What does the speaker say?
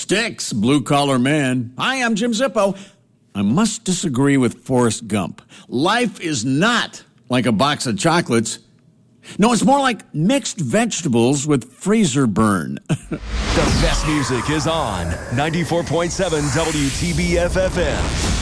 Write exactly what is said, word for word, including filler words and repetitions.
Sticks, blue-collar man. Hi, I'm Jim Zippo. I must disagree with Forrest Gump. Life is not like a box of chocolates. No, it's more like mixed vegetables with freezer burn. The best music is on ninety-four point seven W T B F F M.